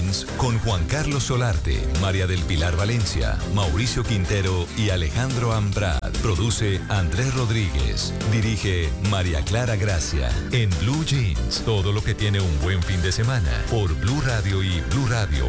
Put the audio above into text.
Jeans con Juan Carlos Solarte, María del Pilar Valencia, Mauricio Quintero y Alejandro Ambrad. Produce Andrés Rodríguez. Dirige María Clara Gracia. En Blue Jeans, todo lo que tiene un buen fin de semana. Por Blue Radio y bluradio.com.